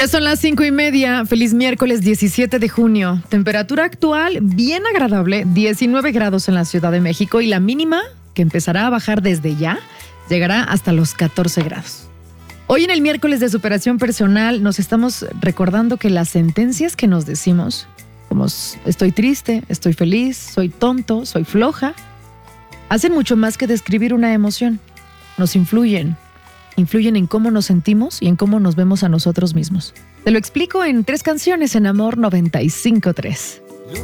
Ya son las 5:30. Feliz miércoles 17 de junio. Temperatura actual bien agradable, 19 grados en la Ciudad de México y la mínima, que empezará a bajar desde ya, llegará hasta los 14 grados. Hoy en el miércoles de superación personal nos estamos recordando que las sentencias que nos decimos, como estoy triste, estoy feliz, soy tonto, soy floja, hacen mucho más que describir una emoción. Nos influyen en cómo nos sentimos y en cómo nos vemos a nosotros mismos. Te lo explico en 3 canciones en Amor 95.3.